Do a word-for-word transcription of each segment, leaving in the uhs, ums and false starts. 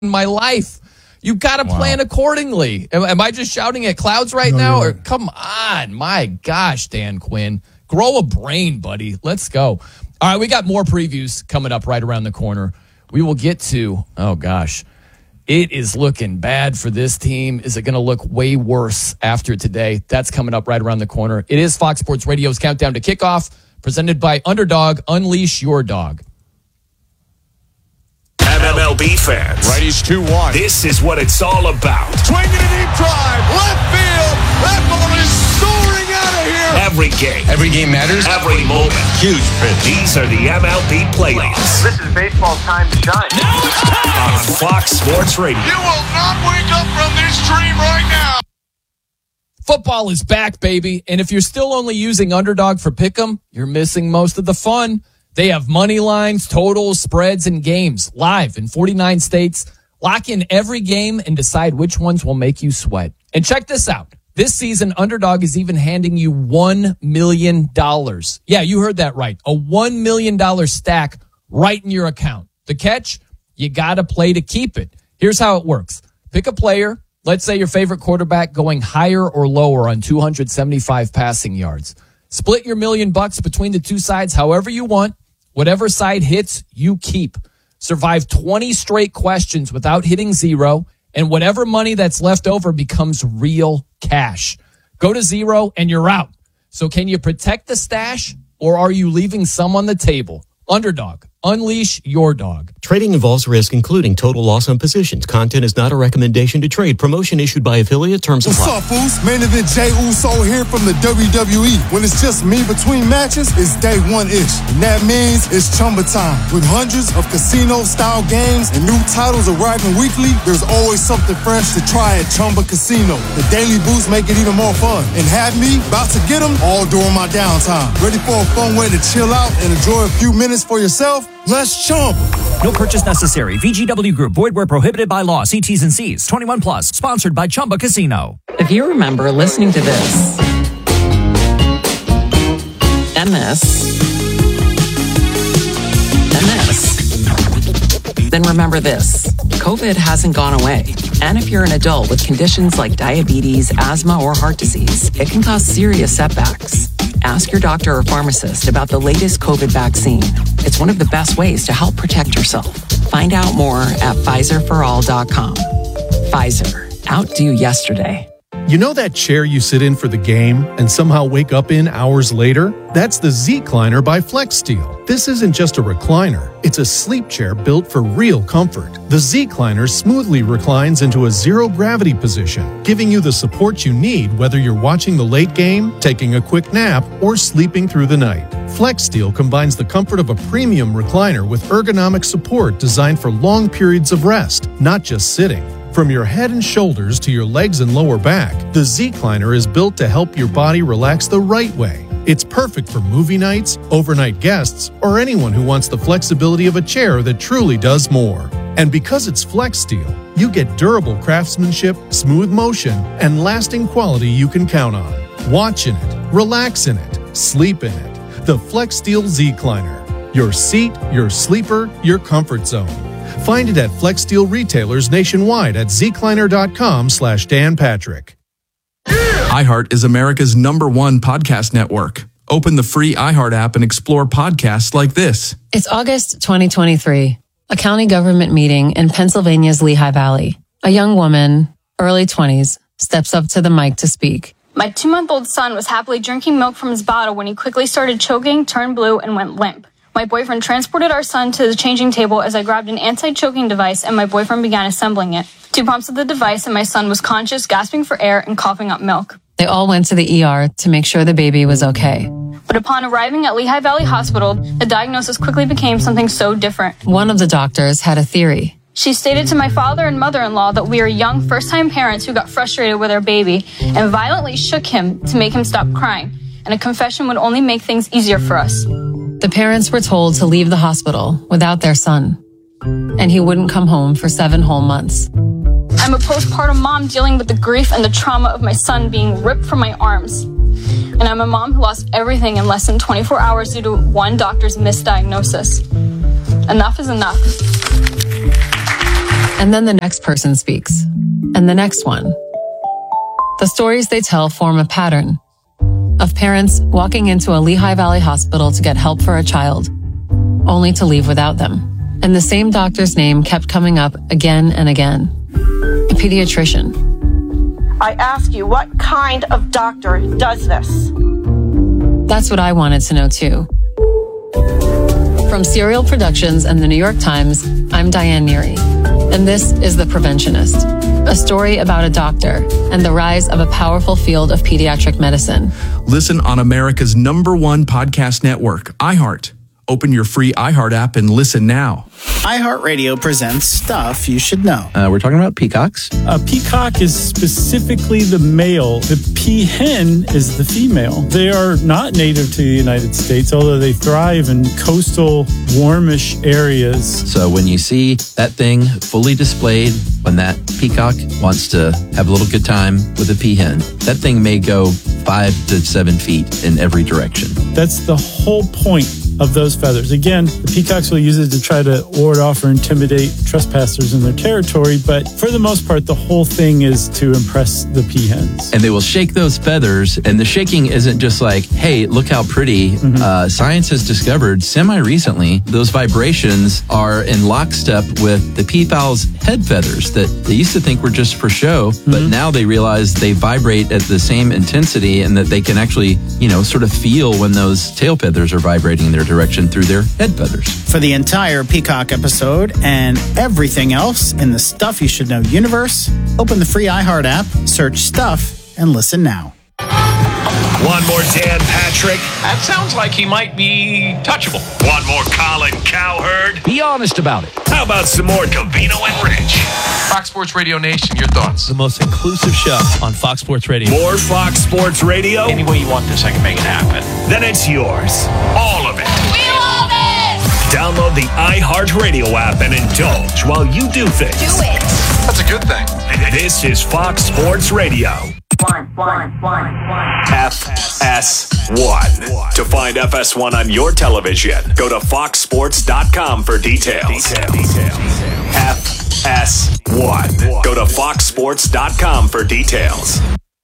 in my life. You got to wow. plan accordingly. Am, am I just shouting at clouds right no, now? Or come on, my gosh, Dan Quinn. Grow a brain, buddy. Let's go. All right, we got more previews coming up right around the corner. We will get to, oh gosh, it is looking bad for this team. Is it going to look way worse after today? That's coming up right around the corner. It is Fox Sports Radio's Countdown to Kickoff, presented by Underdog. Unleash your dog. M L B fans, righties two one. This is what it's all about. Swinging a deep drive, left field. That ball is soaring out of here. Every game, every game matters. Every moment, huge pitch. These are the M L B playoffs. This is baseball time to shine. Now it's time on Fox Sports Radio. You will not wake up from this dream right now. Football is back, baby, and if you're still only using Underdog for pick'em, you're missing most of the fun. They have money lines, totals, spreads, and games live in forty-nine states. Lock in every game and decide which ones will make you sweat. And check this out. This season, Underdog is even handing you one million dollars. Yeah, you heard that right. A one million dollars stack right in your account. The catch? You got to play to keep it. Here's how it works. Pick a player. Let's say your favorite quarterback going higher or lower on two hundred seventy-five passing yards. Split your million bucks between the two sides however you want. Whatever side hits, you keep. Survive twenty straight questions without hitting zero, and whatever money that's left over becomes real cash. Go to zero and you're out. So can you protect the stash, or are you leaving some on the table? Underdog. Unleash your dog. Trading involves risk, including total loss on positions. Content is not a recommendation to trade. Promotion issued by affiliate. Terms apply. What's up, fools? Main event Jey Uso here from the W W E. When it's just me between matches, it's day one-ish. And that means it's Chumba time. With hundreds of casino-style games and new titles arriving weekly, there's always something fresh to try at Chumba Casino. The daily boosts make it even more fun. And have me about to get them all during my downtime. Ready for a fun way to chill out and enjoy a few minutes for yourself? Let's Chumba. No purchase necessary. V G W Group. Void where prohibited by law. See T's and C's. twenty-one plus. Sponsored by Chumba Casino. If you remember listening to this and this and this, then remember this. COVID hasn't gone away. And if you're an adult with conditions like diabetes, asthma, or heart disease, it can cause serious setbacks. Ask your doctor or pharmacist about the latest COVID vaccine. It's one of the best ways to help protect yourself. Find out more at Pfizer for all dot com. Pfizer. Outdo yesterday. You know that chair you sit in for the game and somehow wake up in hours later? That's the Z-Cliner by FlexSteel. This isn't just a recliner. It's a sleep chair built for real comfort. The Z-Cliner smoothly reclines into a zero-gravity position, giving you the support you need whether you're watching the late game, taking a quick nap, or sleeping through the night. FlexSteel combines the comfort of a premium recliner with ergonomic support designed for long periods of rest, not just sitting. From your head and shoulders to your legs and lower back, the Z-Cliner is built to help your body relax the right way. It's perfect for movie nights, overnight guests, or anyone who wants the flexibility of a chair that truly does more. And because it's FlexSteel, you get durable craftsmanship, smooth motion, and lasting quality you can count on. Watch in it, relax in it, sleep in it. The FlexSteel Z-Cliner. Your seat, your sleeper, your comfort zone. Find it at FlexSteel retailers nationwide at zcliner.com slash Dan Patrick. iHeart is America's number one podcast network. Open the free iHeart app and explore podcasts like this. It's August twenty twenty-three, a county government meeting in Pennsylvania's Lehigh Valley. A young woman, early twenties, steps up to the mic to speak. My two-month-old son was happily drinking milk from his bottle when he quickly started choking, turned blue, and went limp. My boyfriend transported our son to the changing table as I grabbed an anti-choking device and my boyfriend began assembling it. Two pumps of the device and my son was conscious, gasping for air and coughing up milk. They all went to the E R to make sure the baby was okay. But upon arriving at Lehigh Valley Hospital, the diagnosis quickly became something so different. One of the doctors had a theory. She stated to my father and mother-in-law that we are young first-time parents who got frustrated with our baby and violently shook him to make him stop crying, and a confession would only make things easier for us. The parents were told to leave the hospital without their son, and he wouldn't come home for seven whole months. I'm a postpartum mom dealing with the grief and the trauma of my son being ripped from my arms. And I'm a mom who lost everything in less than twenty-four hours due to one doctor's misdiagnosis. Enough is enough. And then the next person speaks. And the next one. The stories they tell form a pattern of parents walking into a Lehigh Valley hospital to get help for a child, only to leave without them. And the same doctor's name kept coming up again and again. A pediatrician. I ask you, what kind of doctor does this? That's what I wanted to know too. From Serial Productions and the New York Times, I'm Diane Neary. And this is The Preventionist, a story about a doctor and the rise of a powerful field of pediatric medicine. Listen on America's number one podcast network, iHeart. Open your free iHeart app and listen now. iHeartRadio presents Stuff You Should Know. Uh, we're talking about peacocks. A peacock is specifically the male. The peahen is the female. They are not native to the United States, although they thrive in coastal, warmish areas. So when you see that thing fully displayed, when that peacock wants to have a little good time with a peahen, that thing may go five to seven feet in every direction. That's the whole point of those feathers. Again, the peacocks will use it to try to ward off or intimidate trespassers in their territory, but for the most part, the whole thing is to impress the peahens. And they will shake those feathers, and the shaking isn't just like, hey, look how pretty. Mm-hmm. Uh, science has discovered semi-recently those vibrations are in lockstep with the peafowl's head feathers that they used to think were just for show, mm-hmm. but now they realize they vibrate at the same intensity and that they can actually, you know, sort of feel when those tail feathers are vibrating in their direction through their head feathers. For the entire Peacock episode and everything else in the Stuff You Should Know universe, open the free iHeart app, search Stuff, and listen now. One more Dan Patrick. That sounds like he might be touchable. One more Colin Cowherd. Be honest about it. How about some more Covino and Rich? Fox Sports Radio Nation, your thoughts? The most inclusive show on Fox Sports Radio. More Fox Sports Radio? Any way you want this, I can make it happen. Then it's yours. All of it. We love it! Download the iHeartRadio app and indulge while you do things. Do it. That's a good thing. This is Fox Sports Radio. One, one, one, one. F S one. To find F S one on your television, go to fox sports dot com for details. Details. F S one. Go to fox sports dot com for details.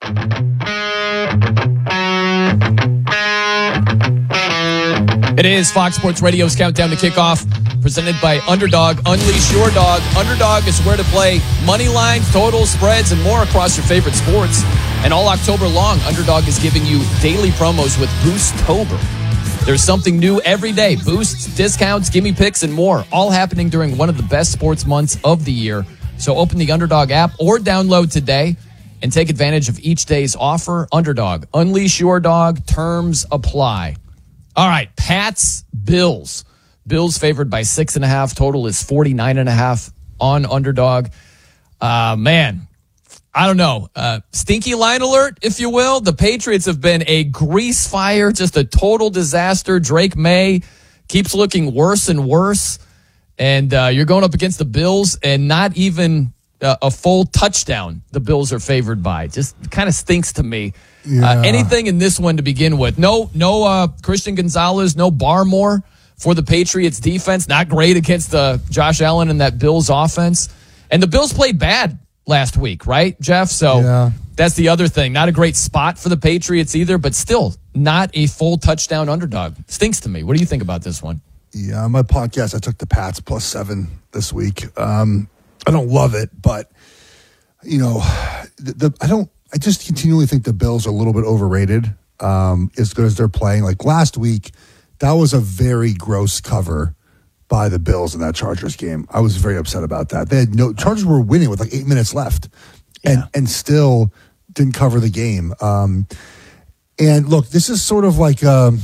It is Fox Sports Radio's Countdown to Kickoff, presented by Underdog. Unleash your dog. Underdog is where to play money lines, totals, spreads, and more across your favorite sports. And all October long, Underdog is giving you daily promos with Boosttober. There's something new every day. Boosts, discounts, gimme picks, and more. All happening during one of the best sports months of the year. So open the Underdog app or download today and take advantage of each day's offer. Underdog. Unleash your dog. Terms apply. All right, Pats, Bills. Bills favored by six and a half. Total is forty-nine and a half on Underdog. Uh, man, I don't know. Uh, stinky line alert, if you will. The Patriots have been a grease fire, just a total disaster. Drake May keeps looking worse and worse. And uh, you're going up against the Bills and not even uh, a full touchdown the Bills are favored by. Just kind of stinks to me. Yeah. Uh, anything in this one to begin with. No, no uh, Christian Gonzalez, no Barmore for the Patriots defense. Not great against uh, Josh Allen and that Bills offense. And the Bills played bad last week, right, Jeff? So yeah. That's the other thing. Not a great spot for the Patriots either, but still not a full touchdown underdog. Stinks to me. What do you think about this one? Yeah, on my podcast, I took the Pats plus seven this week. Um, I don't love it, but, you know, the, the I don't. I just continually think the Bills are a little bit overrated, um, as good as they're playing. Like last week, that was a very gross cover by the Bills in that Chargers game. I was very upset about that. They had no Chargers were winning with like eight minutes left, and yeah. and still didn't cover the game. Um, and look, this is sort of like a,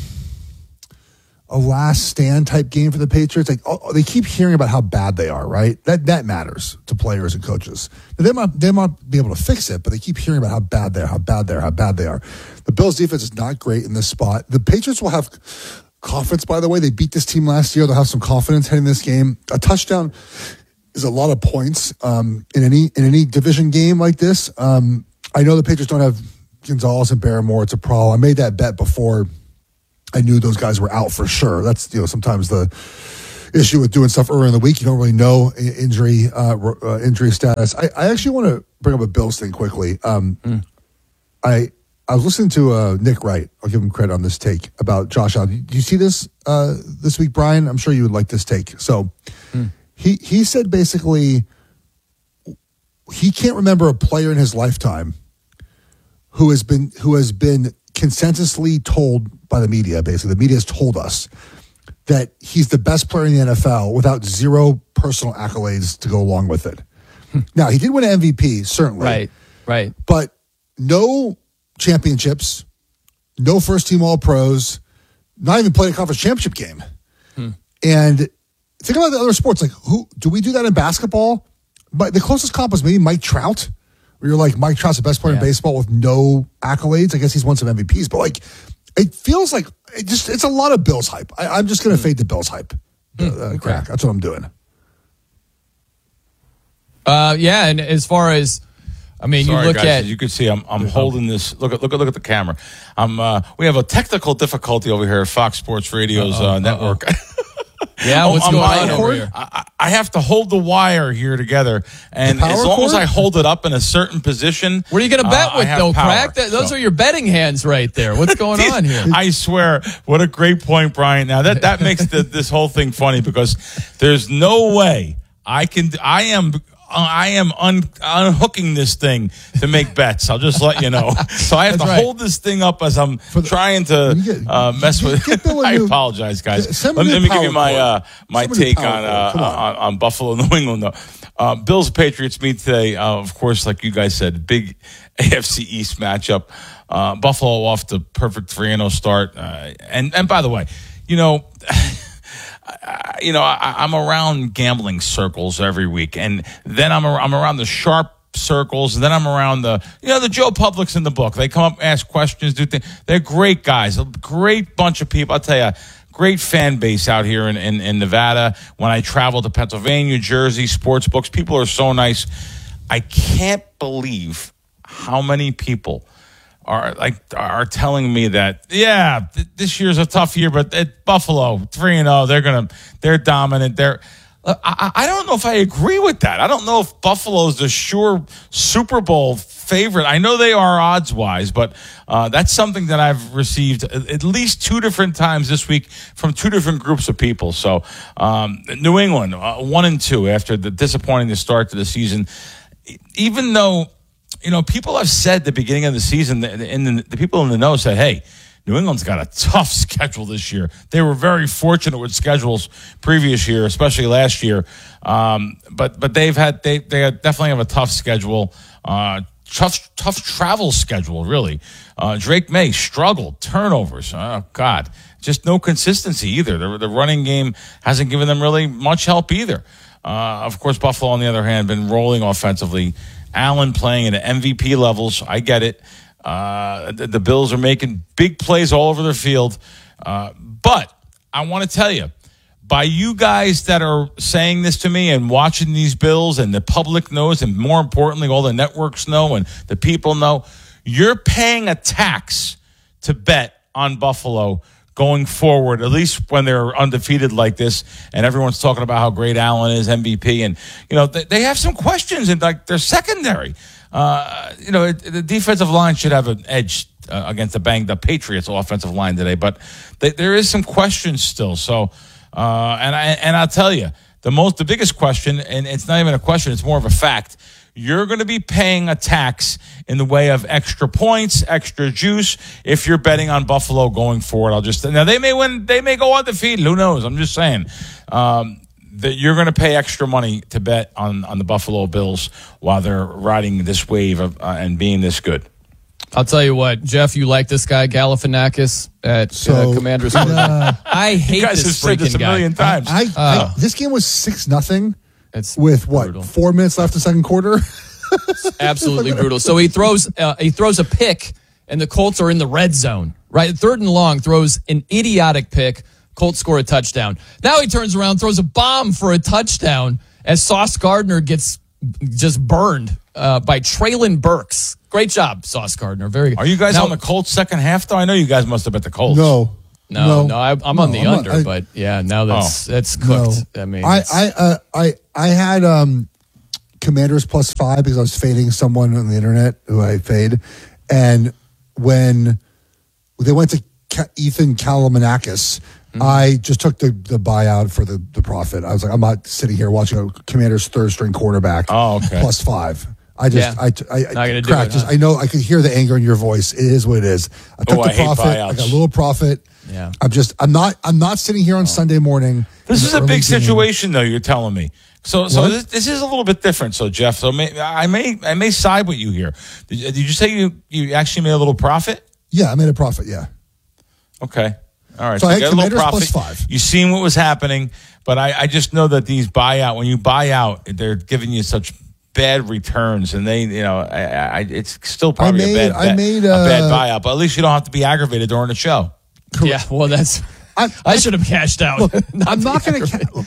a last stand type game for the Patriots. Like oh, they keep hearing about how bad they are, right? That that matters to players and coaches. They might they might be able to fix it, but they keep hearing about how bad they are, how bad they are, how bad they are. The Bills' defense is not great in this spot. The Patriots will have confidence, by the way. They beat this team last year. They'll have some confidence heading this game. A touchdown is a lot of points um, in any in any division game like this. Um, I know the Patriots don't have Gonzalez and Barmore. It's a problem. I made that bet before I knew those guys were out for sure. That's, you know, sometimes the issue with doing stuff earlier in the week. You don't really know injury uh, uh, injury status. I, I actually want to bring up a Bills thing quickly. Um, mm. I I was listening to uh, Nick Wright. I'll give him credit on this take about Josh Allen. Do you see this uh, this week, Brian? I'm sure you would like this take. So mm. he he said basically he can't remember a player in his lifetime who has been who has been consensusly told by the media. Basically, the media has told us that he's the best player in the N F L without zero personal accolades to go along with it. Now, he did win an M V P, certainly. Right, right. But no championships, no first-team All-Pros, not even played a conference championship game. Hmm. And think about the other sports. Like, who do we do that in basketball? But the closest comp was maybe Mike Trout, where you're like, Mike Trout's the best player yeah. in baseball with no accolades. I guess he's won some M V Ps, but like, it feels like it just it's a lot of Bills hype. I, I'm just going to mm. fade the Bills hype. Uh, uh, crack. That's what I'm doing. Uh, yeah, and as far as, I mean, Sorry, you look guys, at, as you can see, I'm I'm holding this. Look at look at look at the camera. I'm. Uh, we have a technical difficulty over here at Fox Sports Radio's uh, network. Yeah, what's on going my on cord, over here? I, I have to hold the wire here together, and as long cord? as I hold it up in a certain position, What are you going to bet uh, with, I have though, power. Crack? That, those So- are your betting hands right there. What's going on here? I swear, what a great point, Brian. Now that that makes the, this whole thing funny because there's no way I can. I am. I am un, unhooking this thing to make bets. I'll just let you know. So I have That's to right. hold this thing up as I'm the, uh, mess with. I new, apologize, guys. Send Let, me let the me give you my uh, my Send me the take power on, uh, cord. Come on on Buffalo, New England. Though, uh, Bills Patriots meet today. Uh, of course, like you guys said, big A F C East matchup. Uh, Buffalo off the perfect three and oh start. Uh, and and by the way, you know. I, you know, I, I'm around gambling circles every week, and then I'm I'm around the sharp circles, and then I'm around the you know the Joe Publics in the book. They come up, ask questions, do things. They're great guys, a great bunch of people. I'll tell you, great fan base out here in, in, in Nevada. When I travel to Pennsylvania, Jersey, sports books, people are so nice. I can't believe how many people are like are telling me that yeah th- this year's a tough year, but at Buffalo three and oh they're gonna they're dominant. They're uh, I, I don't know if I agree with that. I don't know if Buffalo's the sure Super Bowl favorite. I know they are odds wise, but uh, that's something that I've received at least two different times this week from two different groups of people. So um, New England uh, one and two after the disappointing start to the season, even though. You know, people have said at the beginning of the season, and the, the people in the know said, hey, New England's got a tough schedule this year. They were very fortunate with schedules previous year, especially last year. Um, but but they've had they they definitely have a tough schedule, uh, tough tough travel schedule, really. Uh, Drake May struggled, turnovers. Oh, God, just no consistency either. The, the running game hasn't given them really much help either. Uh, of course, Buffalo, on the other hand, been rolling offensively. Allen playing at M V P levels. I get it. Uh, the, the Bills are making big plays all over the field. Uh, but I want to tell you, by you guys that are saying this to me and watching these Bills and the public knows, and more importantly, all the networks know and the people know, you're paying a tax to bet on Buffalo going forward, at least when they're undefeated like this, and everyone's talking about how great Allen is, M V P, and you know they, they have some questions in like their secondary. Uh, you know, it, the defensive line should have an edge uh, against the banged up Patriots offensive line today, but they, there is some questions still. So, uh, and I and I'll tell you the most, the biggest question, and it's not even a question; it's more of a fact. You're going to be paying a tax in the way of extra points, extra juice, if you're betting on Buffalo going forward. I'll just now they may win, they may go undefeated. Who knows? I'm just saying um, that you're going to pay extra money to bet on on the Buffalo Bills while they're riding this wave of uh, and being this good. I'll tell you what, Jeff, you like this guy Galifianakis at So, uh, Commanders. uh, I hate You guys this have said freaking this a guy. million times. I, I, Uh, I, this game was six nothing. It's with what brutal. four minutes left in the second quarter. Absolutely brutal. So he throws uh, he throws a pick, and the Colts are in the red zone. Right, third and long, throws an idiotic pick. Colts score a touchdown. Now he turns around, throws a bomb for a touchdown as Sauce Gardner gets just burned uh, by Traylon Burks. Great job, Sauce Gardner. Very good. Are you guys now, on the Colts second half though? I know you guys must have bet the Colts. No. No, No. no, I, I'm No, on the I'm not- under, I- but yeah, now that's that's No. cooked. I mean, I it's- I uh, I I had um, Commanders plus five because I was fading someone on the internet who I fade, and when they went to Ka- Ethan Kalimanakis, Mm-hmm. I just took the, the buyout for the, the profit. I was like, I'm not sitting here watching a Commanders third string quarterback Oh, okay. plus five. I just, Yeah. I, I, Not gonna I do cracked. it, Just, huh? I know, I could hear the anger in your voice. It is what it is. I took Oh, the I hate profit. I buyouts. got a little profit. Yeah. I'm just, I'm not, I'm not sitting here on Sunday morning. This in is the a early big game. situation, though. You're telling me. So, so What? this, this is a little bit different. So, Jeff, so may, I may, I may side with you here. Did, you- did you say you, you actually made a little profit? Yeah, I made a profit. Yeah. Okay. All right. So I you had got a little Commanders profit. plus five. You seen what was happening, but I, I just know that these buyout, when you buy out, they're giving you such bad returns, and they, you know, I, I, it's still probably I made- a bad, I bet- made, a bad uh, buyout. But at least you don't have to be aggravated during the show. yeah. Well, that's. I, I should have cashed out. Look, I'm not going to.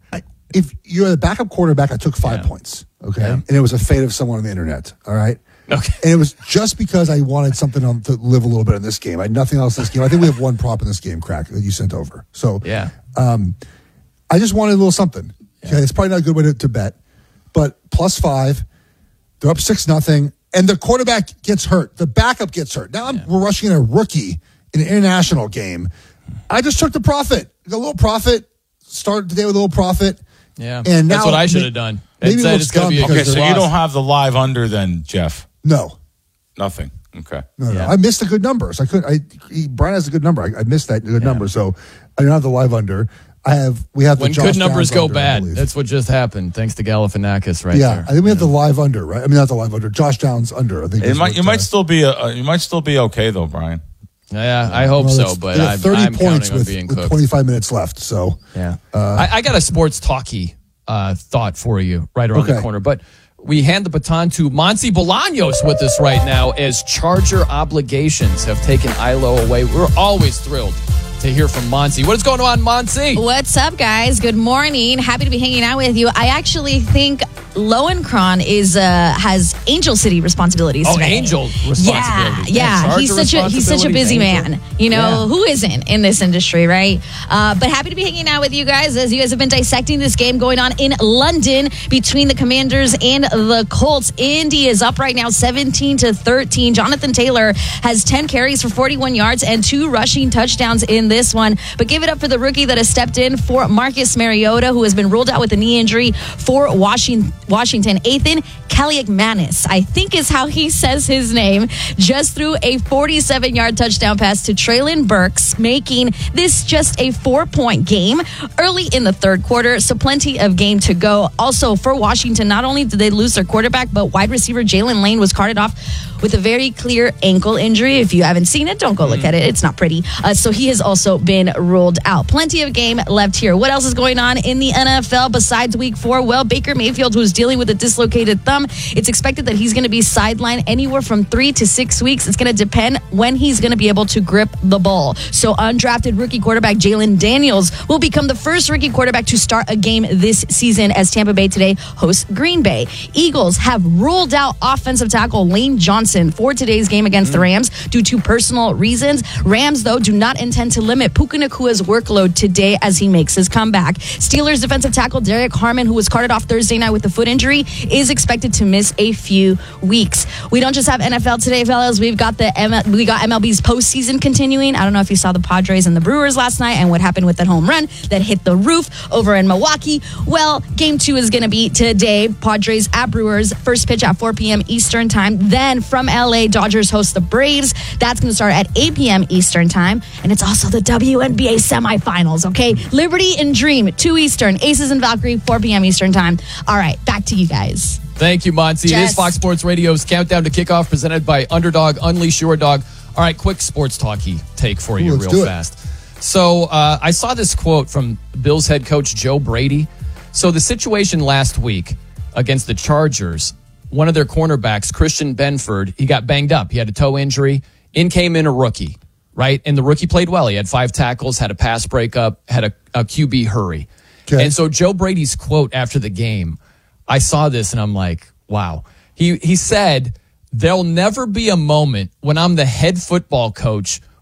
If you're the backup quarterback, I took five Yeah. points. Okay, Yeah. and it was a fade of someone on the internet. All right. Okay. And it was just because I wanted something on, to live a little bit in this game. I had nothing else in this game. I think we have one prop in this game, Crack, that you sent over. So Yeah. um, I just wanted a little something. Okay, it's probably not a good way to, to bet, but plus five, they're up six nothing, and the quarterback gets hurt. The backup gets hurt. Now I'm, we're rushing in a rookie in an international game. I just took the profit, a little profit. Started today with a little profit. Yeah. And that's now what I should may- have done. maybe It it said looks it's going to be a dumb Okay, because so they're you don't lost. have the live under then, Jeff? No, Nothing. Okay. no, no. Yeah. I missed the good numbers. I could. I he, Brian has a good number. I, I missed that good number, so I don't have the live under. I have. We have the when Josh good numbers Downs go under, I bad. believe. That's what just happened. Thanks to Galifianakis, right yeah, there. I think we have the live under, right? I mean, not the live under. Josh Downs under. I think It is might, what, you might uh, still be a, uh, you might still be okay though, Brian. Yeah, I hope well, so, it's- but they got I'm, thirty I'm points counting on with, being with cooked. twenty-five minutes left. So Yeah. Uh, I, I got a sports talkie uh, thought for you right around the Okay. corner, but we hand the baton to Monty Bolaños with us right now as Charger obligations have taken I L O away. We're always thrilled to hear from Monty. What is going on, Monty? What's up, guys? Good morning. Happy to be hanging out with you. I actually think Lowenkron is uh, has Angel City responsibilities. Oh, today. Angel responsibilities. Yeah, yeah. Charger He's such a he's such a busy responsibilities, man. Angel. You know Yeah. who isn't in this industry, right? Uh, but happy to be hanging out with you guys as you guys have been dissecting this game going on in London between the Commanders and the Colts. Indy is up right now, seventeen to thirteen. Jonathan Taylor has ten carries for forty-one yards and two rushing touchdowns in this one. But give it up for the rookie that has stepped in for Marcus Mariota, who has been ruled out with a knee injury for Washington. Washington, Ethan Kaliakmanis, I think is how he says his name, just threw a forty-seven-yard touchdown pass to Traylon Burks, making this just a four-point game early in the third quarter, so plenty of game to go. Also, for Washington, not only did they lose their quarterback, but wide receiver Jalen Lane was carted off with a very clear ankle injury. If you haven't seen it, don't go look at it. It's not pretty. Uh, so he has also been ruled out. Plenty of game left here. What else is going on in the N F L besides week four? Well, Baker Mayfield, who's dealing with a dislocated thumb, it's expected that he's going to be sidelined anywhere from three to six weeks. It's going to depend when he's going to be able to grip the ball. So undrafted rookie quarterback Jalen Daniels will become the first rookie quarterback to start a game this season as Tampa Bay today hosts Green Bay. Eagles have ruled out offensive tackle Lane Johnson for today's game against the Rams due to personal reasons. Rams, though, do not intend to limit Puka Nakua's workload today as he makes his comeback. Steelers defensive tackle Derek Harmon, who was carted off Thursday night with a foot injury, is expected to miss a few weeks. We don't just have N F L today, fellas. We've got the M- we got M L B's postseason continuing. I don't know if you saw the Padres and the Brewers last night and what happened with that home run that hit the roof over in Milwaukee. Well, game two is going to be today. Padres at Brewers. First pitch at four p.m. Eastern time. Then from L A, Dodgers host the Braves. That's going to start at eight p.m. Eastern time. And it's also the W N B A semifinals, okay? Liberty and Dream, two Eastern. Aces and Valkyrie, four p.m. Eastern time. All right, back to you guys. Thank you, Monty. It Jess. is Fox Sports Radio's Countdown to Kickoff presented by Underdog. Unleash your dog. All right, quick sports talkie take for you Ooh, let's real do it. fast. So uh, I saw this quote from Bills head coach Joe Brady. So the situation last week against the Chargers, one of their cornerbacks, Christian Benford, he got banged up. He had a toe injury. In came in a rookie, right? And the rookie played well. He had five tackles, had a pass breakup, had a, a Q B hurry. Okay. And so Joe Brady's quote after the game, I saw this and I'm like, wow. He he said, there'll never be a moment when I'm the head football coach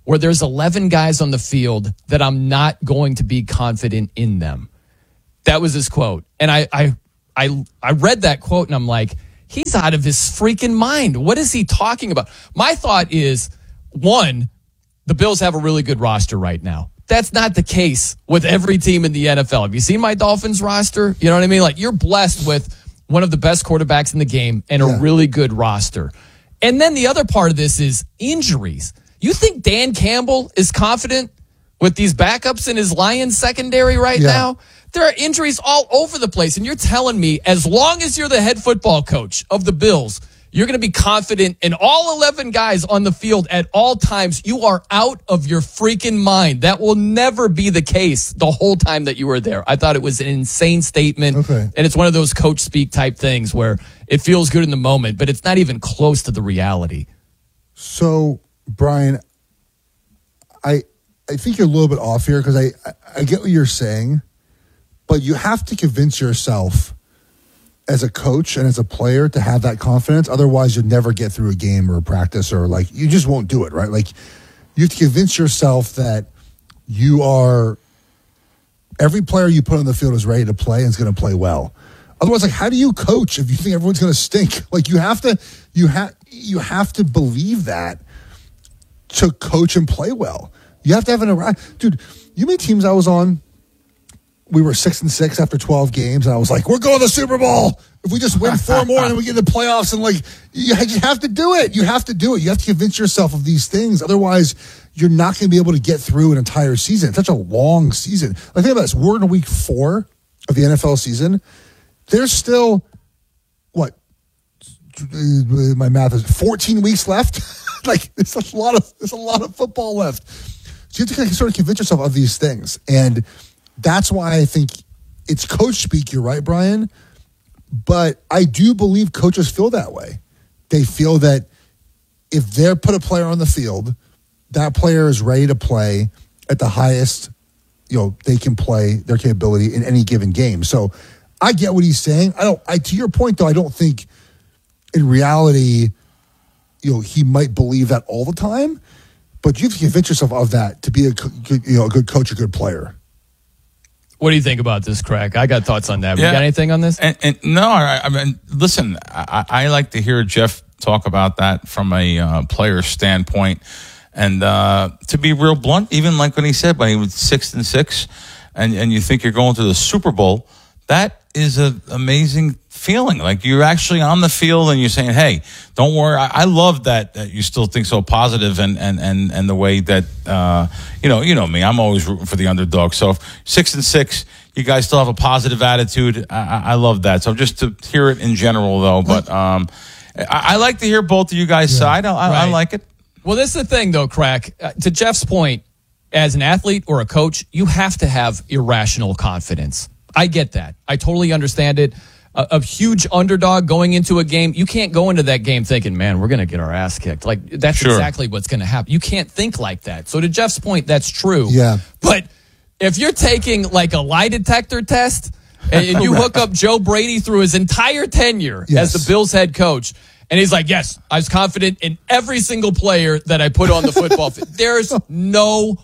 where there's eleven guys on the field that I'm not going to be confident in them. That was his quote. And I, I, I, I read that quote and I'm like, he's out of his freaking mind. What is he talking about? My thought is, one, the Bills have a really good roster right now. That's not the case with every team in the N F L. Have you seen my Dolphins roster? You know what I mean? Like, you're blessed with one of the best quarterbacks in the game and a yeah. really good roster. And then the other part of this is injuries. You think Dan Campbell is confident with these backups in his Lions secondary right yeah. now? There are injuries all over the place. And you're telling me, as long as you're the head football coach of the Bills, you're going to be confident in all eleven guys on the field at all times. You are out of your freaking mind. That will never be the case the whole time that you were there. I thought it was an insane statement. Okay. And it's one of those coach speak type things where it feels good in the moment, but it's not even close to the reality. So, Brian, I I think you're a little bit off here because I, I, I get what you're saying, but you have to convince yourself as a coach and as a player to have that confidence. Otherwise, you'll never get through a game or a practice, or like you just won't do it, right? Like you have to convince yourself that you are, every player you put on the field is ready to play and is going to play well. Otherwise, like, how do you coach if you think everyone's going to stink? Like you have to, you have, you have to believe that to coach and play well. You have to have an, dude, you many teams I was on, we were six and six after twelve games, and I was like, we're going to the Super Bowl. If we just win four more and then we get in the playoffs, and like, you just have to do it. You have to do it. You have to convince yourself of these things. Otherwise, you're not going to be able to get through an entire season. It's such a long season. Like, think about this. We're in week four of the N F L season. There's still, what, my math is fourteen weeks left. Like, it's a lot of, it's a lot of football left. So you have to kind of sort of convince yourself of these things. And that's why I think it's coach speak. You're right, Brian. But I do believe coaches feel that way. They feel that if they put a player on the field, that player is ready to play at the highest, you know, they can play their capability in any given game. So I get what he's saying. I don't, I, to your point though, I don't think in reality, you know, he might believe that all the time, but you have to convince yourself of that to be a good, you know, a good coach, a good player. What do you think about this, Crack? I got thoughts on that. Yeah. You got anything on this? And, and no, I, I mean, listen, I, I like to hear Jeff talk about that from a uh, player standpoint. And uh, to be real blunt, even like when he said when he was six and six, and, and you think you're going to the Super Bowl, that is an amazing feeling. Like you're actually on the field and you're saying, hey, don't worry. I, I love that, that you still think so positive and, and, and, and the way that, uh, you know, you know me, I'm always rooting for the underdog. So if six and six, you guys still have a positive attitude. I, I love that. So just to hear it in general though, but um, I, I like to hear both of you guys' yeah, side. I, I, right. I like it. Well, this is the thing though, Crack, uh, to Jeff's point, as an athlete or a coach, you have to have irrational confidence. I get that. I totally understand it. A, a huge underdog going into a game, you can't go into that game thinking, man, we're going to get our ass kicked. Like, that's sure. exactly what's going to happen. You can't think like that. So to Jeff's point, that's true. Yeah. But if you're taking like a lie detector test and, and you hook up Joe Brady through his entire tenure yes. as the Bills head coach, and he's like, yes, I was confident in every single player that I put on the football field. There's no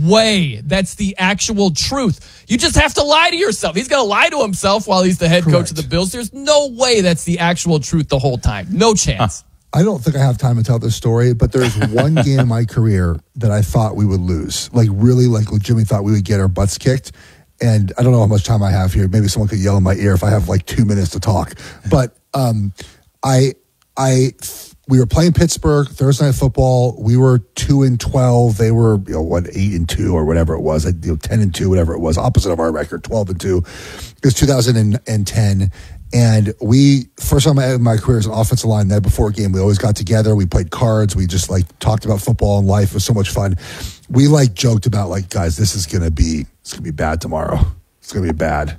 way that's the actual truth. You just have to lie to yourself. He's going to lie to himself while he's the head Correct. coach of the Bills. There's no way that's the actual truth the whole time. No chance. I don't think I have time to tell this story, but there's one game in my career that I thought we would lose. Like really, like legitimately thought we would get our butts kicked. And I don't know how much time I have here. Maybe someone could yell in my ear if I have like two minutes to talk. But um, I, I, we were playing Pittsburgh Thursday Night Football. We were two and twelve. They were, you know, what, eight and two or whatever it was. You know, ten and two, whatever it was. Opposite of our record, twelve and two. It was two thousand ten, and we first time in my career as an offensive line. Night before a game, we always got together. We played cards. We just like talked about football and life. It was so much fun. We like joked about like, guys, this is gonna be it's gonna be bad tomorrow. It's gonna be bad.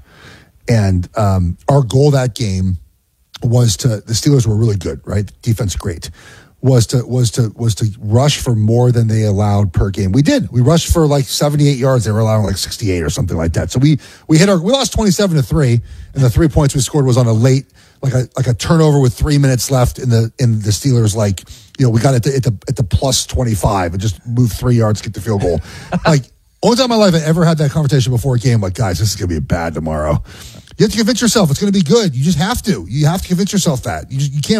And um, our goal that game was to, the Steelers were really good, right? Defense great. Was to was to was to rush for more than they allowed per game. We did. We rushed for like seventy-eight yards. They were allowing like sixty-eight or something like that. So we we hit our we lost twenty-seven to three, and the three points we scored was on a late like a like a turnover with three minutes left in the in the Steelers, like, you know, we got it at the at the plus twenty-five and just move three yards, get the field goal. Like, only time in my life I ever had that conversation before a game. Like, guys, this is gonna be bad tomorrow. You have to convince yourself it's gonna be good. You just have to. You have to convince yourself that. You just, you can't